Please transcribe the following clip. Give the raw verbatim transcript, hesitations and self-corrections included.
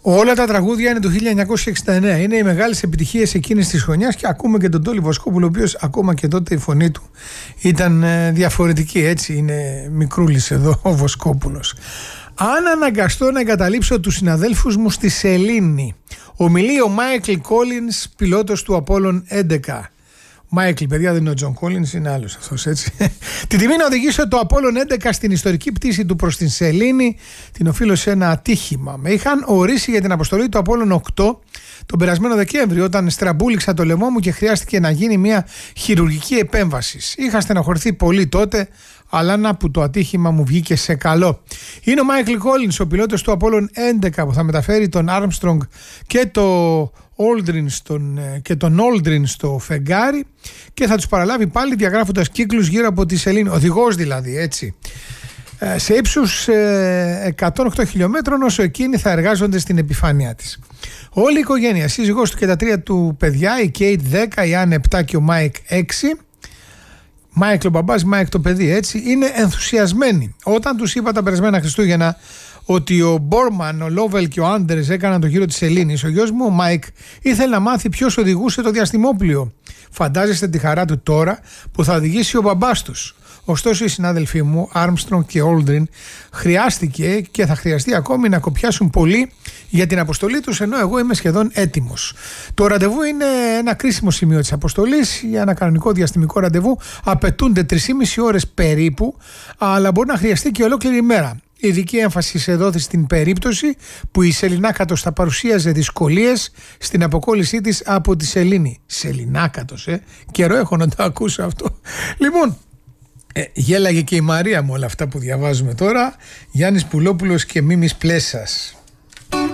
Όλα τα τραγούδια είναι του χίλια εννιακόσια εξήντα εννέα. Είναι οι μεγάλες επιτυχίες εκείνης της χρονιάς και ακούμε και τον Τόλι Βοσκόπουλο, ο οποίος ακόμα και τότε η φωνή του ήταν διαφορετική. Έτσι είναι μικρούλης εδώ ο Βοσκόπουλος. Αν αναγκαστώ να εγκαταλείψω τους συναδέλφους μου στη Σελήνη, ομιλεί ο Μάικλ Κόλινς, πιλότος του Απόλλων έντεκα. Μάικλ, παιδιά, δεν είναι ο Τζον Κόλινς, είναι άλλος αυτός, έτσι. Την τιμή να οδηγήσω το Απόλλων έντεκα στην ιστορική πτήση του προς την Σελήνη την οφείλω σε ένα ατύχημα. Με είχαν ορίσει για την αποστολή του Απόλλων οκτώ τον περασμένο Δεκέμβριο, όταν στραμπούληξα το λαιμό μου και χρειάστηκε να γίνει μια χειρουργική επέμβαση. Είχα στεναχωρηθεί πολύ τότε, αλλά να που το ατύχημα μου βγήκε σε καλό. Είναι ο Μάικλ Κόλινς, ο πιλότος του Απόλλων έντεκα, που θα μεταφέρει τον Άρμστρονγκ και το Aldrin στον, και τον Aldrin στο φεγγάρι και θα τους παραλάβει πάλι διαγράφοντας κύκλους γύρω από τη Σελήνη. Οδηγός δηλαδή, έτσι. Σε ύψους εκατόν οκτώ χιλιόμετρων, όσο εκείνοι θα εργάζονται στην επιφάνειά της. Όλη η οικογένεια, σύζυγός του και τα τρία του παιδιά, η Κέιτ δέκα, η Άννη επτά και ο Μάικ έξι, Μάικλ ο μπαμπάς, Μάικ το παιδί, έτσι, είναι ενθουσιασμένοι. Όταν τους είπα τα περασμένα Χριστούγεννα ότι ο Μπόρμαν, ο Λόβελ και ο Άντερς έκαναν το γύρο της Σελήνης, ο γιος μου ο Μάικ ήθελε να μάθει ποιος οδηγούσε το διαστημόπλοιο. Φαντάζεστε τη χαρά του τώρα που θα οδηγήσει ο μπαμπάς τους. Ωστόσο οι συνάδελφοί μου, Άρμστρονγκ και Όλντριν, χρειάστηκε και θα χρειαστεί ακόμη να κοπιάσουν πολύ για την αποστολή τους, ενώ εγώ είμαι σχεδόν έτοιμος. Το ραντεβού είναι ένα κρίσιμο σημείο της αποστολής. Για ένα κανονικό διαστημικό ραντεβού απαιτούνται τρεις και μισή ώρες περίπου, αλλά μπορεί να χρειαστεί και ολόκληρη ημέρα. Ειδική έμφαση σε δόθη στην περίπτωση που η Σεληνάκατος θα παρουσίαζε δυσκολίες στην αποκόλλησή της από τη Σελήνη. Σεληνάκατος, ε! Καιρό έχω να το ακούσω αυτό. Λοιπόν, ε, γέλαγε και η Μαρία με όλα αυτά που διαβάζουμε τώρα. Γιάννης Πουλόπουλος και Μίμης Πλέσας.